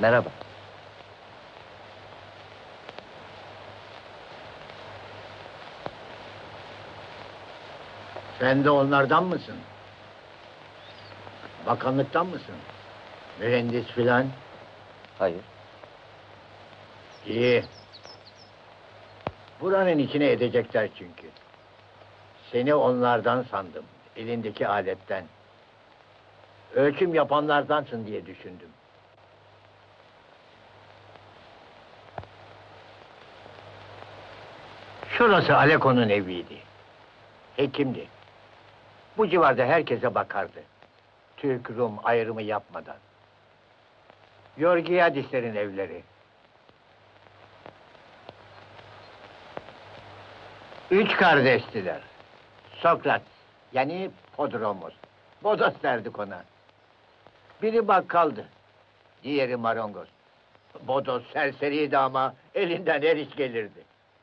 Merhaba. Sen de onlardan mısın? Bakanlıktan mısın? Mühendis filan? Hayır. İyi. Buranın içine edecekler çünkü. Seni onlardan sandım, elindeki aletten. Ölçüm yapanlardansın diye düşündüm. Şurası Aleko'nun eviydi. Hekimdi. Bu civarda herkese bakardı. Türk, Rum ayrımı yapmadan. Yorgiyadislerin evleri. 3 kardeştiler. Sokrat, yani Podromos. Bodos derdik ona. Biri bakkaldı, diğeri marangoz. Bodos serseriydi ama elinden her iş gelirdi.